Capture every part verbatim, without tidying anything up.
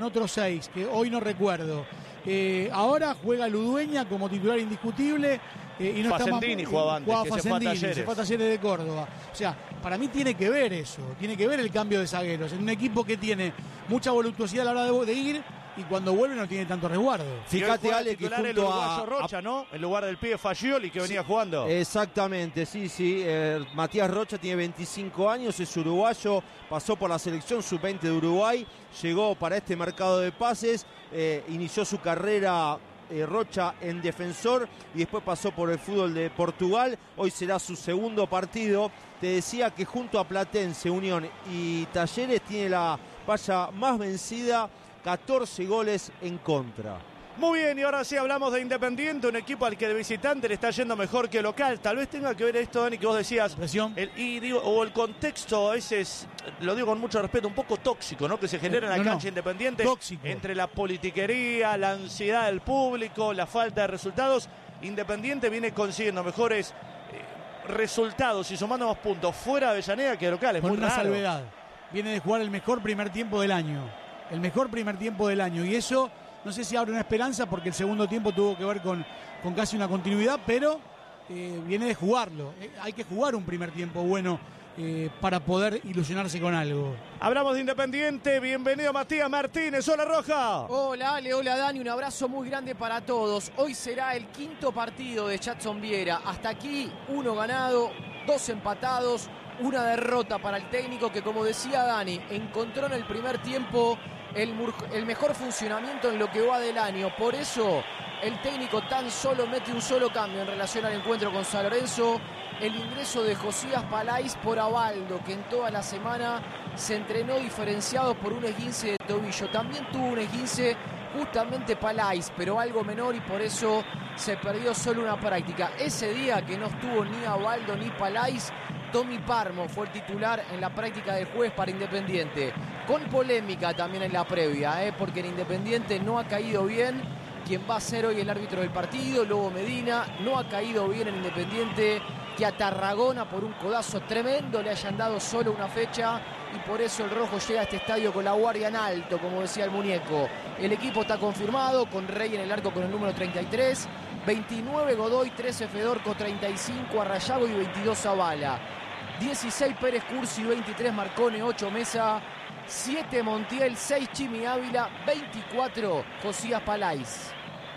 otros seis, que hoy no recuerdo. Eh, ahora juega Ludueña como titular indiscutible. Eh, y no Facendini está más, jugaba antes, jugaba que Facendini, se fue a Talleres. se fue a Talleres de Córdoba. O sea, para mí tiene que ver eso, tiene que ver el cambio de zagueros. En un equipo que tiene mucha voluptuosidad a la hora de, de ir y cuando vuelve no tiene tanto resguardo. Fíjate, Ale, que junto el uruguayo a Rocha, ¿no? En lugar del pibe Fagioli que sí, venía jugando. Exactamente, sí, sí. Eh, Matías Rocha tiene veinticinco años, es uruguayo, pasó por la selección sub veinte de Uruguay, llegó para este mercado de pases, eh, inició su carrera eh, Rocha en Defensor y después pasó por el fútbol de Portugal. Hoy será su segundo partido. Te decía que junto a Platense, Unión y Talleres tiene la valla más vencida, catorce goles en contra. Muy bien, y ahora sí hablamos de Independiente, un equipo al que de visitante le está yendo mejor que local. Tal vez tenga que ver esto, Dani, que vos decías. Presión. El, y digo, o el contexto a veces, lo digo con mucho respeto, un poco tóxico, ¿no? Que se genera en la no, cancha no. Independiente. Tóxico. Entre la politiquería, la ansiedad del público, la falta de resultados. Independiente viene consiguiendo mejores eh, resultados y sumando más puntos fuera de Avellaneda que de local. Es Con muy una raro. salvedad. Viene de jugar el mejor primer tiempo del año. El mejor primer tiempo del año. Y eso, no sé si abre una esperanza porque el segundo tiempo tuvo que ver con, con casi una continuidad, pero eh, viene de jugarlo. Eh, hay que jugar un primer tiempo bueno eh, para poder ilusionarse con algo. Hablamos de Independiente. Bienvenido Matías Martínez. Hola Roja. Hola Ale, hola Dani. Un abrazo muy grande para todos. Hoy será el quinto partido de Jadson Viera. Hasta aquí, uno ganado, dos empatados, una derrota para el técnico que, como decía Dani, encontró en el primer tiempo el, el mejor funcionamiento en lo que va del año. Por eso el técnico tan solo mete un solo cambio en relación al encuentro con San Lorenzo: el ingreso de Josías Palais por Abaldo, que en toda la semana se entrenó diferenciado por un esguince de tobillo. También tuvo un esguince justamente Palais, pero algo menor, y por eso se perdió solo una práctica. Ese día que no estuvo ni Abaldo ni Palais, Tommy Parmo fue el titular en la práctica del jueves para Independiente. Con polémica también en la previa, ¿eh? porque en Independiente no ha caído bien quien va a ser hoy el árbitro del partido, Lobo Medina. No ha caído bien en Independiente que a Tarragona por un codazo tremendo le hayan dado solo una fecha, y por eso el rojo llega a este estadio con la guardia en alto, como decía el muñeco. El equipo está confirmado con Rey en el arco con el número treinta y tres, veintinueve Godoy, trece Fedorco, treinta y cinco Arrayago y veintidós Zavala, dieciséis Pérez Cursi, veintitrés Marcone, ocho Mesa, siete Montiel, seis Chimi Ávila, veinticuatro Josías Palais.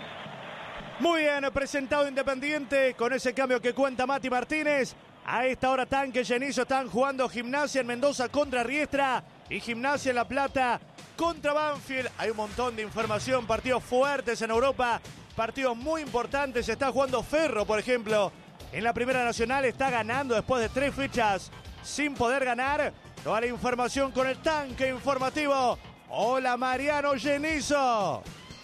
Muy bien, presentado Independiente con ese cambio que cuenta Mati Martínez. A esta hora Tanque Genizo están jugando Gimnasia en Mendoza contra Riestra y Gimnasia en La Plata contra Banfield. Hay un montón de información, partidos fuertes en Europa, partidos muy importantes. Se está jugando Ferro, por ejemplo, en la Primera Nacional, está ganando después de tres fechas sin poder ganar. Toda la información con el Tanque Informativo. Hola Mariano Genizo.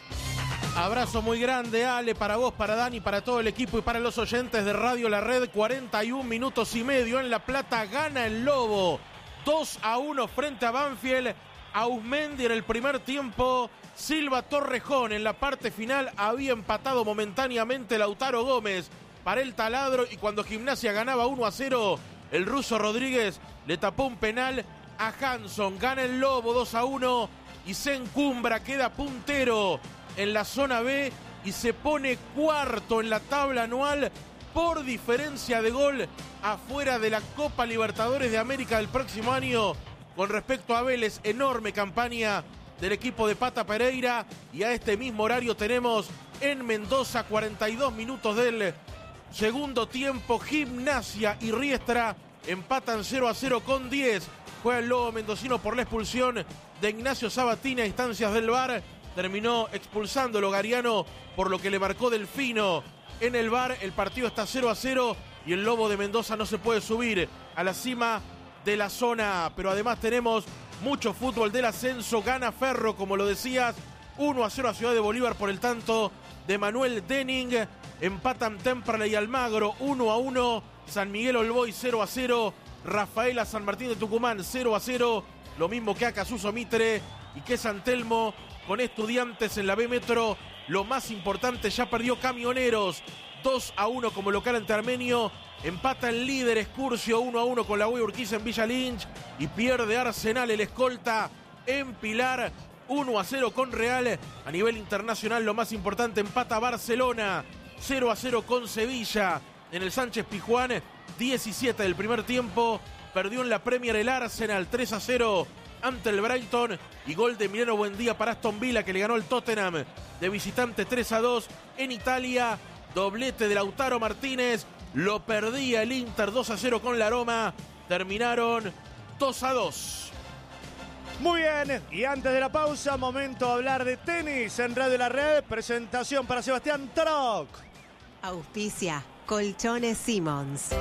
Abrazo muy grande, Ale, para vos, para Dani, para todo el equipo y para los oyentes de Radio La Red. cuarenta y un minutos y medio en La Plata, gana el Lobo dos a uno frente a Banfield. Auzmendi en el primer tiempo, Silva Torrejón en la parte final. Había empatado momentáneamente Lautaro Gómez para el taladro, y cuando Gimnasia ganaba uno a cero, el ruso Rodríguez le tapó un penal a Hanson. Gana el Lobo dos a uno y se encumbra, queda puntero en la zona B y se pone cuarto en la tabla anual por diferencia de gol afuera de la Copa Libertadores de América del próximo año. Con respecto a Vélez, enorme campaña del equipo de Pata Pereira, y a este mismo horario tenemos en Mendoza cuarenta y dos minutos del segundo tiempo. Gimnasia y Riestra empatan cero a cero con diez. Juega el Lobo mendocino por la expulsión de Ignacio Sabatini a instancias del V A R. Terminó expulsándolo Gariano por lo que le marcó Delfino en el V A R. El partido está cero a cero y el Lobo de Mendoza no se puede subir a la cima de la zona A. Pero además tenemos mucho fútbol del ascenso. Gana Ferro, como lo decías, uno a cero a Ciudad de Bolívar por el tanto de Manuel Denning. Empatan Temperley y Almagro uno a uno. San Miguel Olboy cero a cero. Rafaela San Martín de Tucumán cero a cero. Lo mismo que Acasuso Mitre y que San Telmo con Estudiantes en la B Metro. Lo más importante, ya perdió Camioneros dos a uno como local ante Armenio. Empata el líder Excursio uno a uno con la U E Urquiza en Villa Lynch. Y pierde Arsenal, el escolta, en Pilar uno a cero con Real. A nivel internacional, lo más importante, empata Barcelona cero a cero con Sevilla en el Sánchez Pizjuán. diecisiete del primer tiempo. Perdió en la Premier el Arsenal tres a cero ante el Brighton. Y gol de Emiliano Buendía para Aston Villa, que le ganó el Tottenham de visitante tres a dos. En Italia, doblete de Lautaro Martínez. Lo perdía el Inter dos a cero con la Roma. Terminaron dos a dos. Muy bien, y antes de la pausa, momento de hablar de tenis en Radio La Red. Presentación para Sebastián Troc. Auspicia Colchones Simmons.